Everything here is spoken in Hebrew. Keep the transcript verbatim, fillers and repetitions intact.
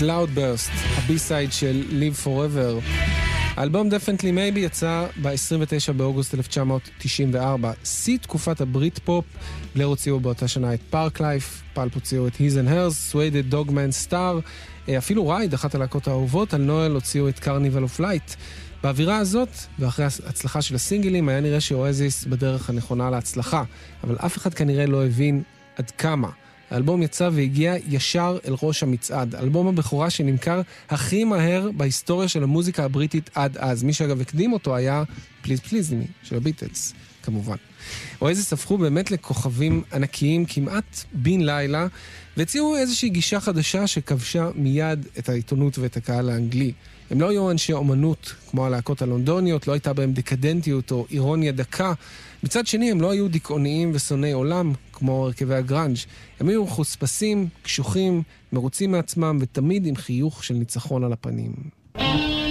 Cloudburst, הבי-סייד של Live Forever. האלבום Definitely Maybe יצא ב-עשרים ותשעה באוגוסט אלף תשע מאות תשעים וארבע. שיא תקופת הברית פופ, בלר הוציאו באותה שנה את Park Life, פלפ הוציאו את His and Hers, Suede, Dogman, Star, אפילו רייד, אחת הלהקות האהובות, על נואל הוציאו את Carnival of Light. באווירה הזאת, ואחרי ההצלחה של הסינגלים, היה נראה שאואזיס בדרך הנכונה להצלחה, אבל אף אחד כנראה לא הבין עד כמה. האלבום יצא והגיע ישר אל ראש המצעד. אלבום הבכורה שנמכר הכי מהר בהיסטוריה של המוזיקה הבריטית עד אז. מי שאגב הקדים אותו היה Please Please Me של הביטלס, כמובן. אואזיס הפכו באמת לכוכבים ענקיים כמעט בן לילה, והציעו איזושהי גישה חדשה שכבשה מיד את העיתונות ואת הקהל האנגלי. הם לא היו אנשי אומנות כמו הלהקות הלונדוניות, לא הייתה בהם דקדנטיות או אירוניה דקה. מצד שני, הם לא היו דיכאוניים ושונאי עולם כמו הרכבי הגרנג'. הם היו חוספסים, קשוחים, מרוצים מעצמם ותמיד עם חיוך של ניצחון על הפנים.